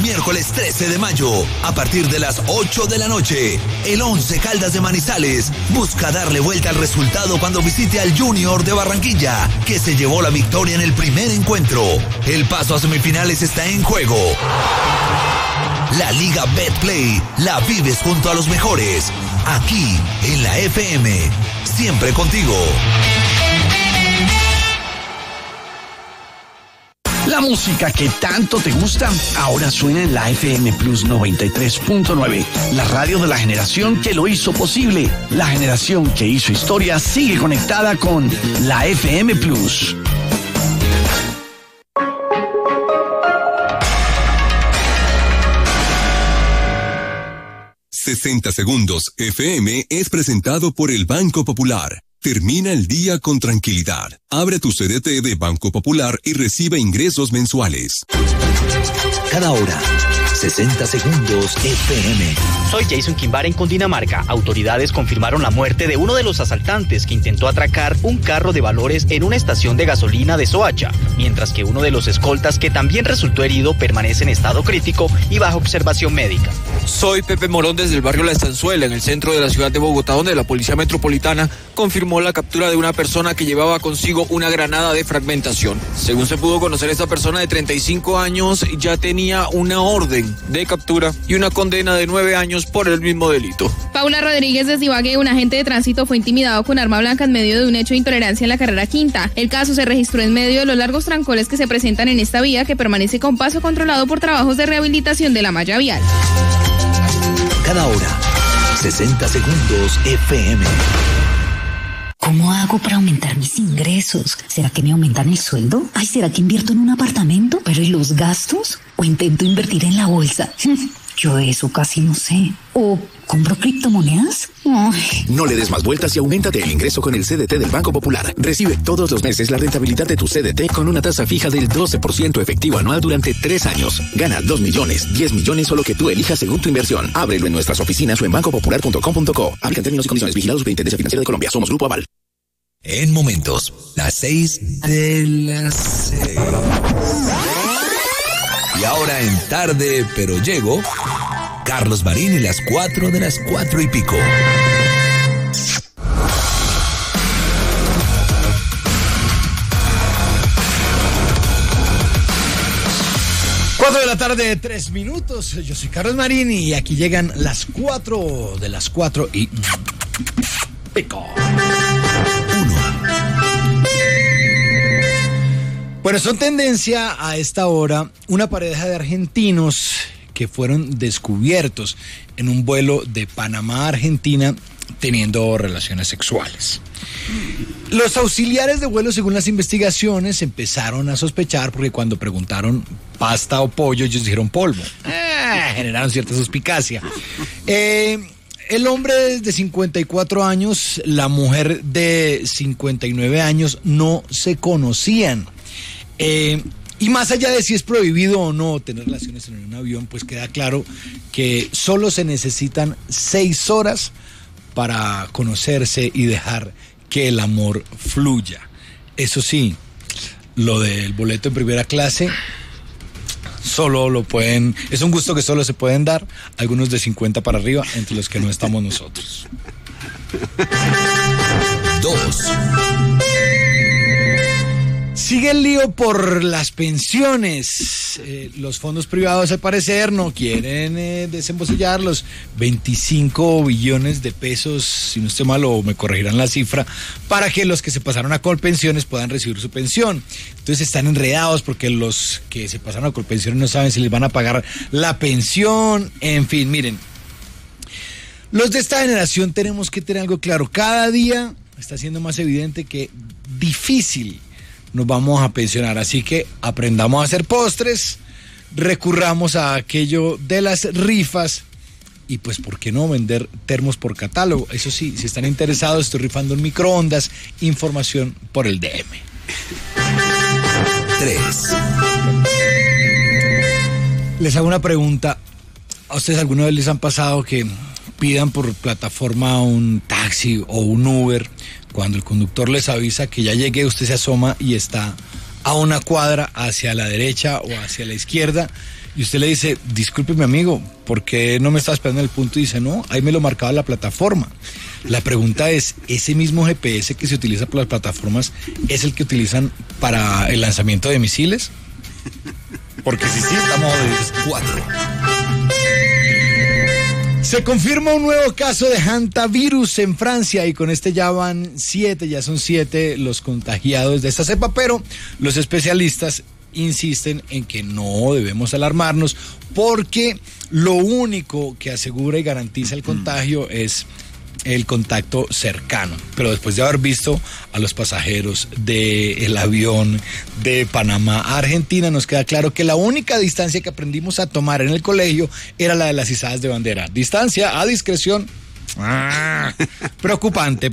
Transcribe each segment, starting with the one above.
miércoles 13 de mayo, a partir de las 8 de la noche, el Once Caldas de Manizales busca darle vuelta al resultado cuando visite al Junior de Barranquilla, que se llevó la victoria en el primer encuentro. El paso a semifinales está en juego. La Liga Betplay la vives junto a los mejores, aquí en la FM, siempre contigo. La música que tanto te gusta ahora suena en la FM Plus 93.9, la radio de la generación que lo hizo posible. La generación que hizo historia sigue conectada con la FM Plus. ...60 Segundos FM es presentado por el Banco Popular. Termina el día con tranquilidad. Abre tu CDT de Banco Popular y recibe ingresos mensuales. Cada hora, 60 Segundos FM. Soy Jason Quimbar en Cundinamarca. Autoridades confirmaron la muerte de uno de los asaltantes que intentó atracar un carro de valores en una estación de gasolina de Soacha, mientras que uno de los escoltas, que también resultó herido, permanece en estado crítico y bajo observación médica. Soy Pepe Morón desde el barrio La Estanzuela, en el centro de la ciudad de Bogotá, donde la Policía Metropolitana confirmó la captura de una persona que llevaba consigo una granada de fragmentación. Según se pudo conocer, esta persona de 35 años ya tenía una orden de captura y una condena de 9 años por el mismo delito. Paula Rodríguez de Ibagué, un agente de tránsito, fue intimidado con arma blanca en medio de un hecho de intolerancia en la carrera quinta. El caso se registró en medio de los largos trancones que se presentan en esta vía, que permanece con paso controlado por trabajos de rehabilitación de la malla vial. Cada hora, 60 Segundos FM. ¿Cómo hago para aumentar mis ingresos? ¿Será que me aumentan el sueldo? Ay, ¿será que invierto en un apartamento? ¿Pero y los gastos? ¿O intento invertir en la bolsa? Yo eso casi no sé. ¿O compro criptomonedas? Ay. No le des más vueltas y auméntate el ingreso con el CDT del Banco Popular. Recibe todos los meses la rentabilidad de tu CDT con una tasa fija del 12% efectivo anual durante 3 años. Gana 2 millones, 10 millones o lo que tú elijas según tu inversión. Ábrelo en nuestras oficinas o en bancopopular.com.co. Aplican términos y condiciones. Vigilados Superintendencia Financiera de Colombia. Somos Grupo Aval. En momentos, las 6 de las 6. Y ahora en Tarde Pero Llego, Carlos Marín y las 4 de las 4 y pico. De la tarde, 3 minutos. Yo soy Carlos Marín y aquí llegan las 4 de las 4 y pico. Bueno, son tendencia a esta hora una pareja de argentinos que fueron descubiertos en un vuelo de Panamá a Argentina teniendo relaciones sexuales. Los auxiliares de vuelo, según las investigaciones, empezaron a sospechar porque cuando preguntaron pasta o pollo, ellos dijeron polvo. Generaron cierta suspicacia. El hombre de 54 años, la mujer de 59 años no se conocían. Y más allá de si es prohibido o no tener relaciones en un avión, pues queda claro que solo se necesitan 6 horas para conocerse y dejar que el amor fluya. Eso sí, lo del boleto en primera clase solo lo pueden, es un gusto que solo se pueden dar algunos de 50 para arriba, entre los que no estamos nosotros. 2. Sigue el lío por las pensiones. Los fondos privados, al parecer, no quieren desembolsillar los 25 billones de pesos, si no estoy mal, o me corregirán la cifra, para que los que se pasaron a Colpensiones puedan recibir su pensión. Entonces están enredados porque los que se pasaron a Colpensiones no saben si les van a pagar la pensión. En fin, miren, los de esta generación tenemos que tener algo claro. Cada día está siendo más evidente que difícil nos vamos a pensionar, así que aprendamos a hacer postres, recurramos a aquello de las rifas y pues ¿por qué no vender termos por catálogo? Eso sí, si están interesados, estoy rifando en microondas, información por el DM. 3. Les hago una pregunta, ¿a ustedes alguna vez les han pasado que pidan por plataforma un taxi o un Uber? Cuando el conductor les avisa que ya llegué, usted se asoma y está a una cuadra hacia la derecha o hacia la izquierda y usted le dice, disculpe mi amigo, ¿por qué no me está esperando en el punto? Y dice, no, ahí me lo marcaba la plataforma. La pregunta es, ¿ese mismo GPS que se utiliza para las plataformas es el que utilizan para el lanzamiento de misiles? Porque si sí, estamos jodidos. 4. Se confirma un nuevo caso de hantavirus en Francia y con este ya van 7, ya son 7 los contagiados de esta cepa, pero los especialistas insisten en que no debemos alarmarnos porque lo único que asegura y garantiza el contagio es el contacto cercano. Pero después de haber visto a los pasajeros del avión de Panamá a Argentina, nos queda claro que la única distancia que aprendimos a tomar en el colegio era la de las izadas de bandera. Distancia a discreción. Preocupante.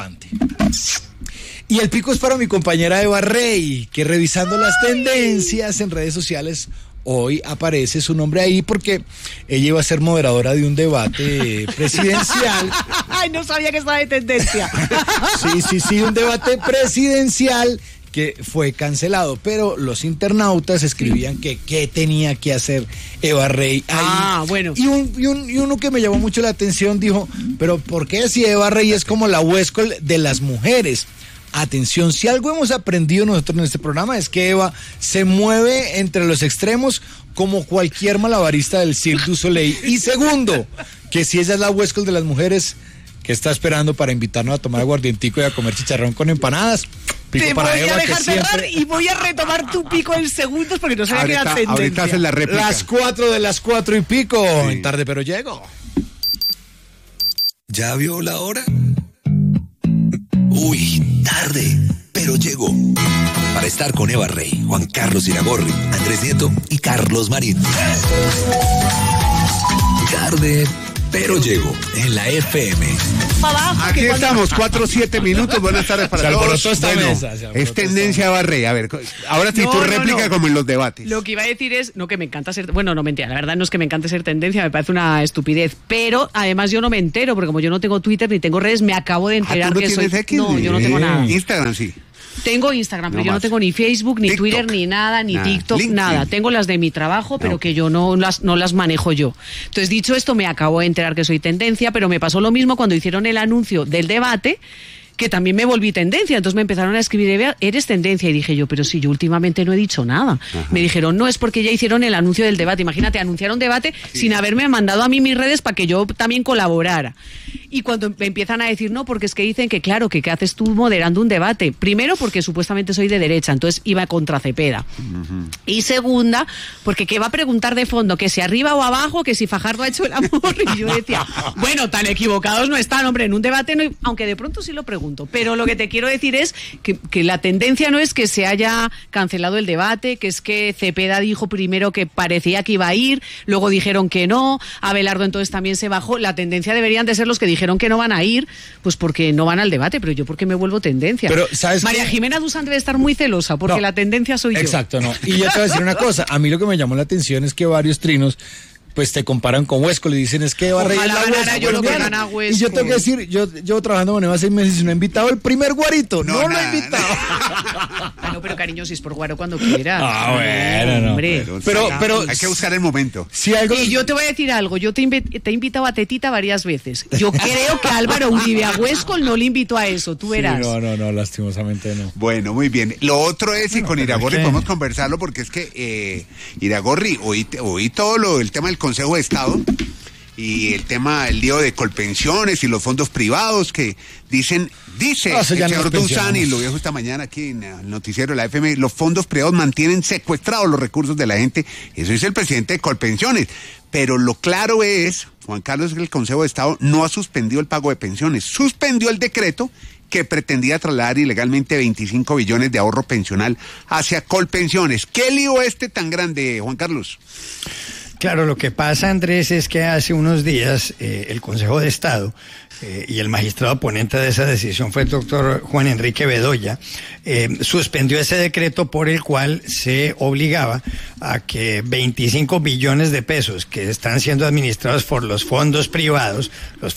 Y el pico es para mi compañera Eva Rey, que revisando las tendencias en redes sociales, hoy aparece su nombre ahí porque ella iba a ser moderadora de un debate presidencial. Ay, no sabía que estaba de tendencia. Sí, un debate presidencial que fue cancelado, pero los internautas escribían que qué tenía que hacer Eva Rey ahí. Bueno. Y uno que me llamó mucho la atención dijo, pero ¿por qué si Eva Rey es como la Huescol de las mujeres? Atención, si algo hemos aprendido nosotros en este programa es que Eva se mueve entre los extremos como cualquier malabarista del Cirque du Soleil. Y segundo, que si ella es la Huescol de las mujeres, que está esperando para invitarnos a tomar aguardientico y a comer chicharrón con empanadas. Pico te para voy Eva, a dejar que siempre... cerrar y voy a retomar tu pico en segundos porque no sabía que era tendencia. Ahorita hacen la réplica. Las 4 de las 4 y pico. Sí. En tarde pero llego. ¿Ya vio la hora? Uy, tarde, pero llego. Para estar con Eva Rey, Juan Carlos Iragorri, Andrés Nieto y Carlos Marín. Tarde, pero llego en la FM. Aquí estamos, 4-7 minutos. Buenas tardes para todos. Es tendencia Eva Rey. A ver, ahora sí tu réplica como en los debates. Lo que iba a decir es, no que me encanta ser, bueno, no mentira, la verdad no es que me encante ser tendencia, me parece una estupidez, pero además yo no me entero, porque como yo no tengo Twitter ni tengo redes, me acabo de enterar ¿tú no que soy... X? No, yo no tengo nada. Instagram sí. Tengo Instagram, pero yo no tengo ni Facebook, ni TikTok, Twitter, ni nada, ni TikTok, LinkedIn. Nada. Tengo las de mi trabajo, pero que yo no las manejo yo. Entonces, dicho esto, me acabo de enterar que soy tendencia, pero me pasó lo mismo cuando hicieron el anuncio del debate, que también me volví tendencia. Entonces me empezaron a escribir, eres tendencia. Y dije yo, pero si yo últimamente no he dicho nada. Ajá. Me dijeron, no, es porque ya hicieron el anuncio del debate. Imagínate, anunciaron debate sin haberme mandado a mí mis redes para que yo también colaborara. Y cuando me empiezan a decir, no, porque es que dicen que claro, que qué haces tú moderando un debate. Primero, porque supuestamente soy de derecha, entonces iba contra Cepeda. Uh-huh. Y segunda, porque que va a preguntar de fondo, que si arriba o abajo, que si Fajardo ha hecho el amor. Y yo decía, bueno, tan equivocados no están, hombre, en un debate no, aunque de pronto sí lo pregunto. Pero lo que te quiero decir es que la tendencia no es que se haya cancelado el debate, que es que Cepeda dijo primero que parecía que iba a ir, luego dijeron que no, Abelardo entonces también se bajó. La tendencia deberían de ser los que dijeron que no van a ir, pues porque no van al debate, pero yo porque me vuelvo tendencia. Pero, ¿sabes María Jimena Duzán debe estar muy celosa porque la tendencia soy yo. Exacto, no. Y yo te voy a decir una cosa, a mí lo que me llamó la atención es que varios trinos pues te comparan con Huesco, le dicen es que Eva Rey la Huesco. Yo lo que gana Huesco. Y yo tengo que decir, yo llevo trabajando con Eva 6 meses y no he invitado el primer guarito, no lo he invitado. Bueno, pero cariño, si es por guaro cuando quieras. Bueno, no. Hombre. Pero hay que buscar el momento. Si algo... Y yo te voy a decir algo, yo te he invitado a Tetita varias veces. Yo creo que Álvaro Uribe a Huesco no le invitó a eso, tú verás. No, lastimosamente no. Bueno, muy bien. Lo otro es, y con Iragorri podemos conversarlo, porque es que Iragorri, oí todo el tema del Consejo de Estado y el lío de Colpensiones y los fondos privados que dice el señor Duzán, y lo dijo esta mañana aquí en el noticiero de la FM, los fondos privados mantienen secuestrados los recursos de la gente. Eso dice el presidente de Colpensiones. Pero lo claro es, Juan Carlos, que el Consejo de Estado no ha suspendido el pago de pensiones, suspendió el decreto que pretendía trasladar ilegalmente 25 billones de ahorro pensional hacia Colpensiones. ¿Qué lío tan grande, Juan Carlos? Claro, lo que pasa, Andrés, es que hace unos días el Consejo de Estado y el magistrado ponente de esa decisión fue el doctor Juan Enrique Bedoya, suspendió ese decreto por el cual se obligaba a que 25 billones de pesos que están siendo administrados por los fondos privados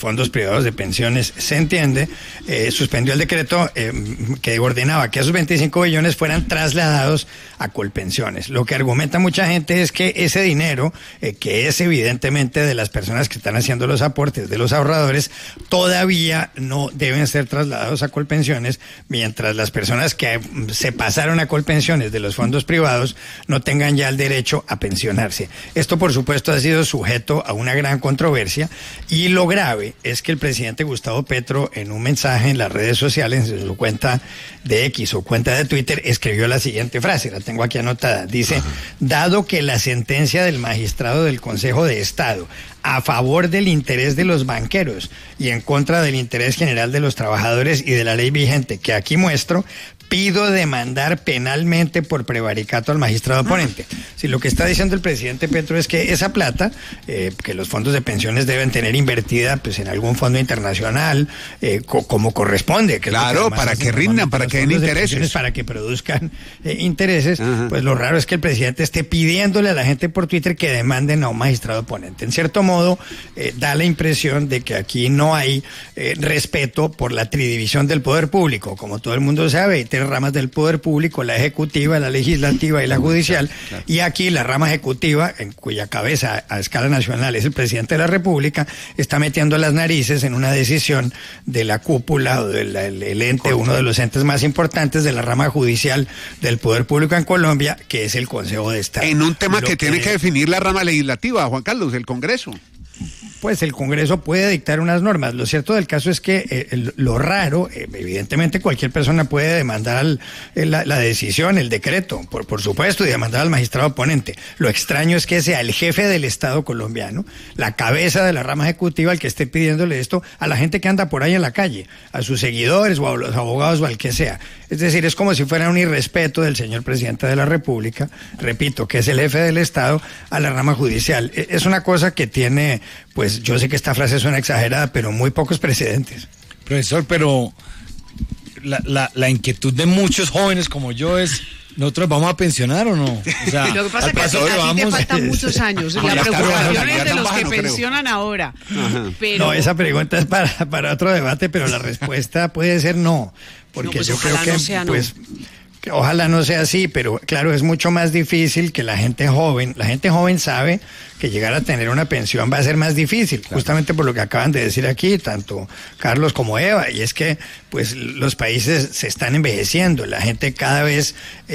de pensiones, se entiende, suspendió el decreto que ordenaba que esos 25 billones fueran trasladados a Colpensiones. Lo que argumenta mucha gente es que ese dinero, que es evidentemente de las personas que están haciendo los aportes, de los ahorradores, todavía no deben ser trasladados a Colpensiones, mientras las personas que se pasaron a Colpensiones de los fondos privados no tengan ya el derecho a pensionarse. Esto, por supuesto, ha sido sujeto a una gran controversia, y lo grave es que el presidente Gustavo Petro, en un mensaje en las redes sociales, en su cuenta de X o cuenta de Twitter, escribió la siguiente frase, la tengo aquí anotada, dice: dado que la sentencia del magistrado del Consejo de Estado a favor del interés de los banqueros y en contra del interés general de los trabajadores y de la ley vigente que aquí muestro, pido demandar penalmente por prevaricato al magistrado ponente. Si lo que está diciendo el presidente Petro es que esa plata, que los fondos de pensiones deben tener invertida pues en algún fondo internacional, como corresponde. Que claro, para que rindan, para que den intereses. Para que produzcan intereses, pues lo raro es que el presidente esté pidiéndole a la gente por Twitter que demanden a un magistrado ponente. En cierto modo, da la impresión de que aquí no hay respeto por la tridivisión del poder público. Como todo el mundo sabe, ramas del poder público, la ejecutiva, la legislativa y la judicial, claro. Y aquí la rama ejecutiva, en cuya cabeza a escala nacional es el presidente de la República, está metiendo las narices en una decisión de la cúpula o del ente, uno de los entes más importantes de la rama judicial del poder público en Colombia, que es el Consejo de Estado. En un tema que tiene que definir la rama legislativa, Juan Carlos, el Congreso. Pues el Congreso puede dictar unas normas. Lo cierto del caso es que lo raro, evidentemente cualquier persona puede demandar la decisión, el decreto, por supuesto, y demandar al magistrado ponente. Lo extraño es que sea el jefe del Estado colombiano, la cabeza de la rama ejecutiva, el que esté pidiéndole esto a la gente que anda por ahí en la calle, a sus seguidores o a los abogados o al que sea. Es decir, es como si fuera un irrespeto del señor presidente de la República, repito, que es el jefe del Estado, a la rama judicial. Es una cosa que tiene, pues yo sé que esta frase suena exagerada, pero muy pocos precedentes. Profesor, pero la inquietud de muchos jóvenes como yo es: ¿nosotros vamos a pensionar o no? O sea, lo que pasa es que a ti te faltan muchos años. La preocupación es de los que pensionan ahora. Pero... No, esa pregunta es para otro debate, pero la respuesta puede ser no. Porque pues yo creo que, no sea pues, que ojalá no sea así, pero claro, es mucho más difícil que la gente joven sabe que llegar a tener una pensión va a ser más difícil, claro. Justamente por lo que acaban de decir aquí, tanto Carlos como Eva, y es que pues los países se están envejeciendo, la gente cada vez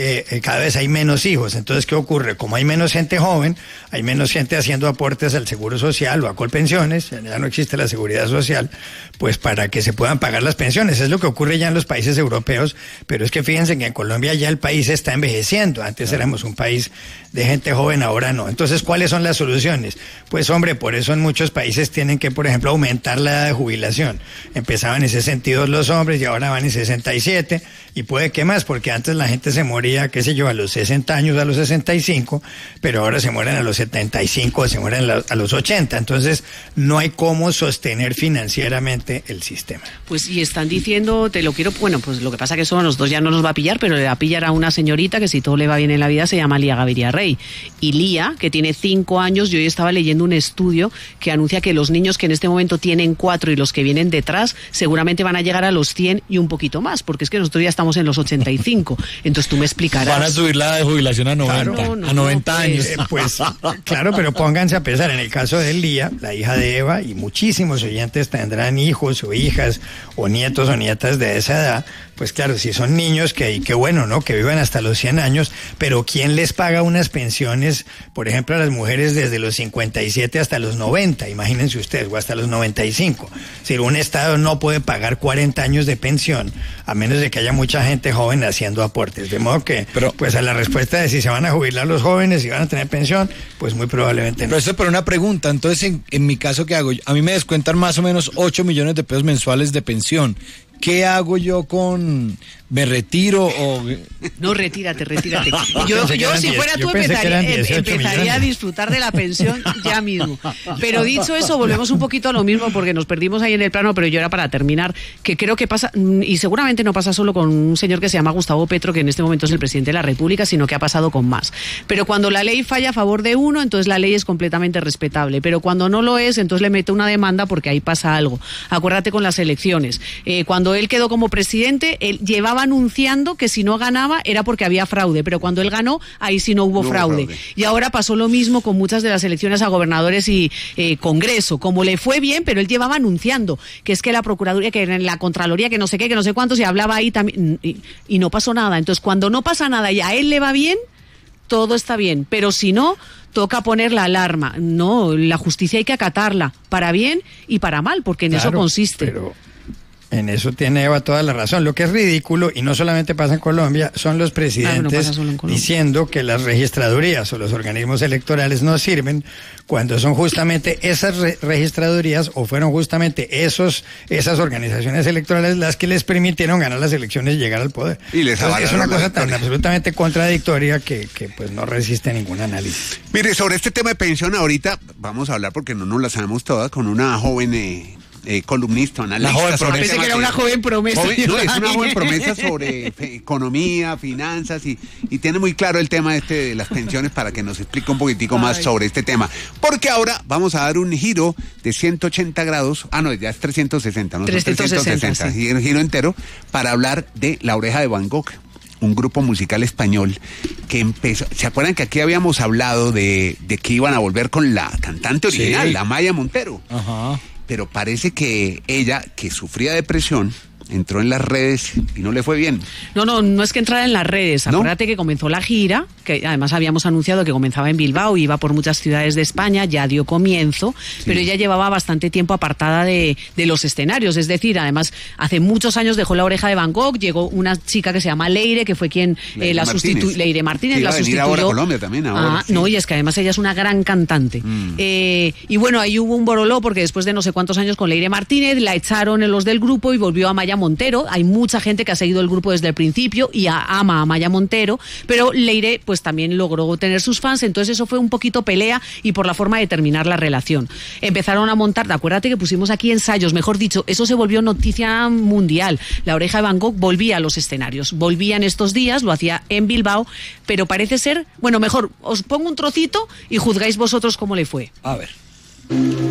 hay menos hijos, entonces ¿qué ocurre? Como hay menos gente joven, hay menos gente haciendo aportes al Seguro Social o a Colpensiones, ya no existe la Seguridad Social, pues para que se puedan pagar las pensiones, es lo que ocurre ya en los países europeos, pero es que fíjense que en Colombia ya el país está envejeciendo, antes éramos un país de gente joven, ahora no. Entonces, ¿cuáles son las soluciones? Pues hombre, por eso en muchos países tienen que, por ejemplo, aumentar la edad de jubilación. Empezaban en 62 los hombres y ahora van en 67, y puede que más, porque antes la gente se moría, qué sé yo, a los 60 años, a los 65, pero ahora se mueren a los 75, se mueren a los 80. Entonces, no hay cómo sostener financieramente el sistema. Pues y están diciendo, bueno, pues lo que pasa que eso a nosotros ya no nos va a pillar, pero le va a pillar a una señorita que si todo le va bien en la vida se llama Lía Gaviria Rey. Y Lía, que tiene 5 años, yo hoy estaba leyendo un estudio que anuncia que los niños que en este momento tienen 4 y los que vienen detrás seguramente van a llegar a los 100 y un poquito más, porque es que nosotros ya estamos en los 85. Entonces tú me explicarás. Van a subir la de jubilación a 90, claro, a 90 años. Pues claro, pero pónganse a pensar, en el caso de Lía, la hija de Eva, y muchísimos oyentes tendrán hijos o hijas o nietos o nietas de esa edad, pues claro, si son niños, qué bueno, ¿no? Que vivan hasta los 100 años, pero ¿quién les paga unas pensiones, por ejemplo, a las mujeres desde los 57 hasta los 90? Imagínense ustedes, o hasta los 95. Si un Estado no puede pagar 40 años de pensión, a menos de que haya mucha gente joven haciendo aportes. De modo que, pues a la respuesta de si se van a jubilar los jóvenes y van a tener pensión, pues muy probablemente no. Pero eso, pero una pregunta, entonces en mi caso, ¿qué hago? A mí me descuentan más o menos 8 millones de pesos mensuales de pensión. ¿Qué hago yo con ¿Me retiro o...? No, retírate. Yo si fuera tú empezaría a disfrutar de la pensión ya mismo. Pero dicho eso, volvemos un poquito a lo mismo porque nos perdimos ahí en el plano, pero yo era para terminar, que creo que pasa, y seguramente no pasa solo con un señor que se llama Gustavo Petro, que en este momento es el presidente de la República, sino que ha pasado con más. Pero cuando la ley falla a favor de uno, entonces la ley es completamente respetable. Pero cuando no lo es, entonces le mete una demanda porque ahí pasa algo. Acuérdate con las elecciones. Cuando él quedó como presidente, él llevaba anunciando que si no ganaba era porque había fraude, pero cuando él ganó, ahí sí no hubo fraude. Y ahora pasó lo mismo con muchas de las elecciones a gobernadores y Congreso. Como le fue bien, pero él llevaba anunciando que es que la Procuraduría, que la Contraloría, que no sé qué, que no sé cuántos, y hablaba ahí también, y no pasó nada. Entonces, cuando no pasa nada y a él le va bien, todo está bien, pero si no, toca poner la alarma. No, la justicia hay que acatarla, para bien y para mal, porque en eso consiste. Pero en eso tiene Eva toda la razón. Lo que es ridículo, y no solamente pasa en Colombia, son los presidentes diciendo que las registradurías o los organismos electorales no sirven, cuando son justamente esas registradurías o fueron justamente esas organizaciones electorales las que les permitieron ganar las elecciones y llegar al poder. Y les es una cosa tan absolutamente contradictoria que pues no resiste ningún análisis. Mire, sobre este tema de pensión ahorita vamos a hablar, porque no nos la sabemos todas, con una joven columnista, analista. La joven promesa. Pensé que era una joven promesa. No, es una joven promesa sobre economía, finanzas, y tiene muy claro el tema de las pensiones, para que nos explique un poquitico más sobre este tema. Porque ahora vamos a dar un giro de 180 grados, ya es 360, ¿no? 360, sí. Un giro entero, para hablar de La Oreja de Van Gogh, un grupo musical español que empezó. ¿Se acuerdan que aquí habíamos hablado de que iban a volver con la cantante original, sí, la Maya Montero? Ajá. Pero parece que ella, que sufría depresión, entró en las redes y no le fue bien. No es que entrara en las redes. Acuérdate que comenzó la gira, que además habíamos anunciado que comenzaba en Bilbao, iba por muchas ciudades de España, ya dio comienzo, pero ella llevaba bastante tiempo apartada de los escenarios. Es decir, además, hace muchos años dejó La Oreja de Van Gogh, llegó una chica que se llama Leire, que fue quien la sustituyó. Leire Martínez la sustituyó. Ahora a Colombia también. Sí. No, y es que además ella es una gran cantante. Y bueno, ahí hubo un boroló, porque después de no sé cuántos años con Leire Martínez, la echaron en los del grupo y volvió a Maya Montero. Hay mucha gente que ha seguido el grupo desde el principio y ama a Maya Montero, pero Leire pues también logró tener sus fans, entonces eso fue un poquito pelea y por la forma de terminar la relación. Empezaron a montar, acuérdate que pusimos aquí ensayos, mejor dicho, eso se volvió noticia mundial. La Oreja de Van Gogh volvía a los escenarios, volvía en estos días, lo hacía en Bilbao, pero parece ser, bueno, mejor os pongo un trocito y juzgáis vosotros cómo le fue. A ver.